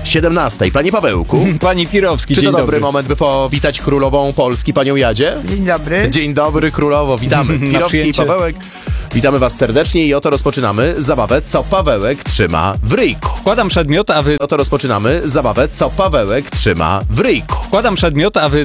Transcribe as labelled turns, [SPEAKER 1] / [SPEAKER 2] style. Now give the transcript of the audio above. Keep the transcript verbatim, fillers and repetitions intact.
[SPEAKER 1] siedemnastej. Panie Pawełku,
[SPEAKER 2] Pani Pirowski,
[SPEAKER 1] czy to
[SPEAKER 2] dzień
[SPEAKER 1] dobry,
[SPEAKER 2] dobry.
[SPEAKER 1] moment, by powitać królową Polski, panią Jadzie?
[SPEAKER 3] Dzień dobry.
[SPEAKER 1] Dzień dobry, królowo, witamy.
[SPEAKER 2] Na
[SPEAKER 1] Pirowski i
[SPEAKER 2] przyjęcie.
[SPEAKER 1] Pawełek, witamy was serdecznie i oto rozpoczynamy zabawę, co Pawełek trzyma w ryjku.
[SPEAKER 2] Wkładam przedmiot, a wy...
[SPEAKER 1] Oto rozpoczynamy zabawę, co Pawełek trzyma w ryjku.
[SPEAKER 2] Wkładam przedmiot, a wy